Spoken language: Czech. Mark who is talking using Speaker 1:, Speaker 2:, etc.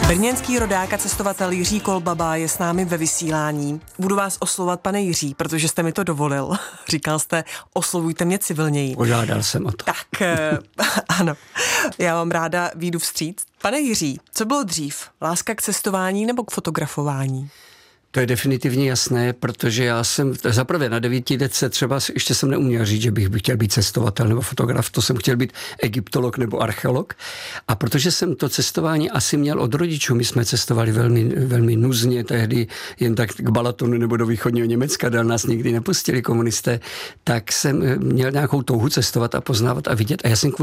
Speaker 1: Brněnský rodák a cestovatel Jiří Kolbaba je s námi ve vysílání. Budu vás oslovovat, pane Jiří, protože jste mi to dovolil. Říkal jste, oslovujte mě civilněji.
Speaker 2: Požádal jsem o to.
Speaker 1: Tak, ano. Já vám ráda vyjdu vstříc. Pane Jiří, co bylo dřív? Láska k cestování nebo k fotografování?
Speaker 2: To je definitivně jasné, protože já jsem zaprvé na 9 dece třeba ještě jsem neuměl říct, že bych chtěl být cestovatel nebo fotograf, to jsem chtěl být egyptolog nebo archeolog. A protože jsem to cestování asi měl od rodičů, my jsme cestovali velmi nuzně, tehdy jen tak k Balatonu nebo do východního Německa, dál nás nikdy nepustili komunisté, tak jsem měl nějakou touhu cestovat a poznávat a vidět. A já jsem